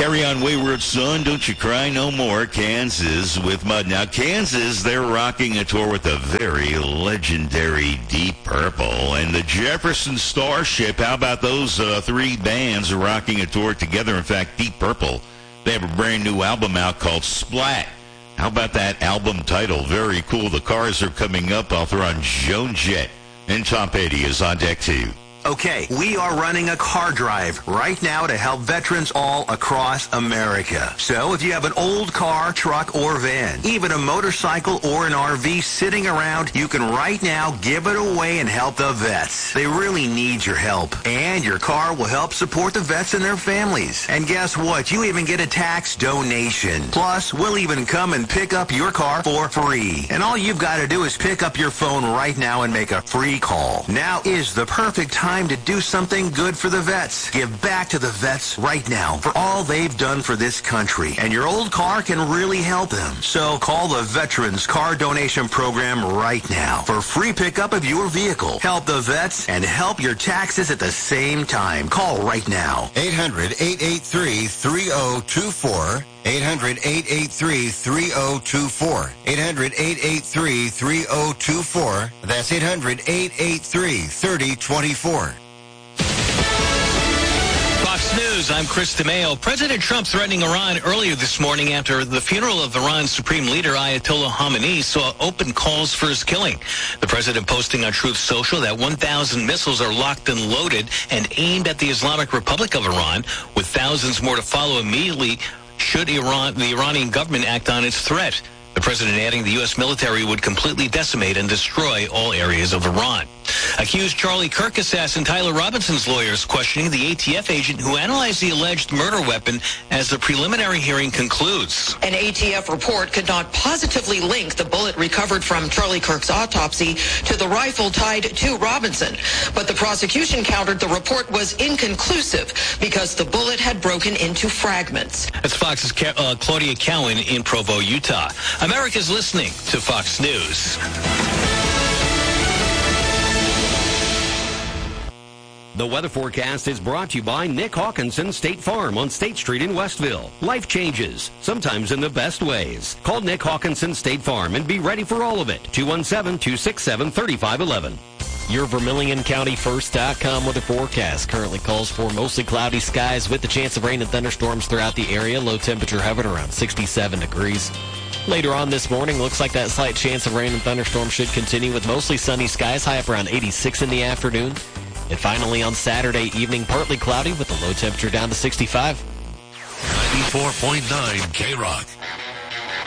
Carry on, wayward son, don't you cry no more. Kansas with Mud. Now, Kansas, they're rocking a tour with a very legendary Deep Purple and the Jefferson Starship. How about those three bands rocking a tour together? In fact, Deep Purple, they have a brand new album out called Splat. How about that album title? Very cool. The Cars are coming up. I'll throw on Joan Jett. And Tom Petty is on deck, too. Okay, we are running a car drive right now to help veterans all across America. So if you have an old car, truck, or van, even a motorcycle or an RV sitting around, you can right now give it away and help the vets. They really need your help. And your car will help support the vets and their families. And guess what? You even get a tax donation. Plus, we'll even come and pick up your car for free. And all you've got to do is pick up your phone right now and make a free call. Now is the perfect time to do something good for the vets. Give back to the vets right now for all they've done for this country. And your old car can really help them. So call the Veterans Car Donation Program right now for free pickup of your vehicle. Help the vets and help your taxes at the same time. Call right now. 800-883-3024. 800-883-3024. 800-883-3024. That's 800-883-3024. Fox News, I'm Chris DeMeo. President Trump threatening Iran earlier this morning after the funeral of Iran's supreme leader, Ayatollah Khamenei, saw open calls for his killing. The president posting on Truth Social that 1,000 missiles are locked and loaded and aimed at the Islamic Republic of Iran, with thousands more to follow immediately should the Iranian government act on its threat. The president adding the U.S. military would completely decimate and destroy all areas of Iran. Accused Charlie Kirk assassin Tyler Robinson's lawyers questioning the ATF agent who analyzed the alleged murder weapon as the preliminary hearing concludes. An ATF report could not positively link the bullet recovered from Charlie Kirk's autopsy to the rifle tied to Robinson. But the prosecution countered the report was inconclusive because the bullet had broken into fragments. That's Fox's Claudia Cowan in Provo, Utah. America's listening to Fox News. The weather forecast is brought to you by Nick Hawkinson State Farm on State Street in Westville. Life changes, sometimes in the best ways. Call Nick Hawkinson State Farm and be ready for all of it. 217-267-3511. Your VermilionCountyFirst.com weather forecast currently calls for mostly cloudy skies with the chance of rain and thunderstorms throughout the area. Low temperature hovering around 67 degrees. Later on this morning, looks like that slight chance of rain and thunderstorms should continue with mostly sunny skies, high up around 86 in the afternoon. And finally on Saturday evening, partly cloudy with the low temperature down to 65. 94.9 K-Rock.